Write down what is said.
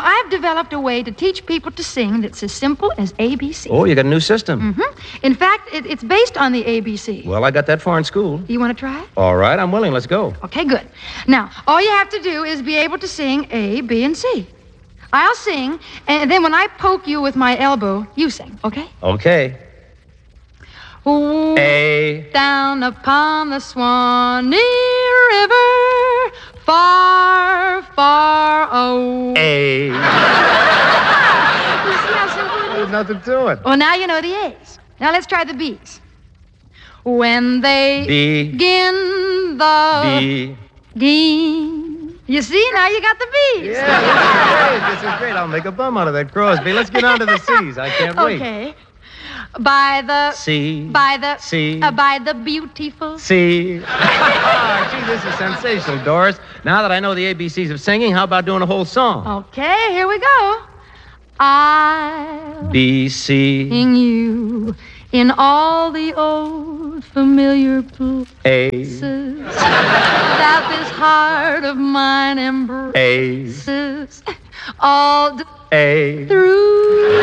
I've developed a way to teach people to sing that's as simple as ABC. Oh, you got a new system. Mm-hmm. In fact, it's based on the ABC. Well, I got that far in school. You want to try it? All right, I'm willing. Let's go. Okay, good. Now, all you have to do is be able to sing A, B, and C. I'll sing, and then when I poke you with my elbow, you sing, okay? Okay. Ooh, A. down upon the Swanee River, far, far away. A. You see how simple it is? There's nothing to it. Well, now you know the A's. Now let's try the B's. When they begin the B. game. You see, now you got the B's. Yeah, this is great. I'll make a bum out of that Crosby. Let's get on to the C's. I can't wait. Okay. By the C. By the C. By the beautiful C. Oh, gee, this is sensational, Doris. Now that I know the ABCs of singing, how about doing a whole song? Okay, here we go. I'll B, C. sing you in all the old familiar places A. that this heart of mine embraces A. all A. through.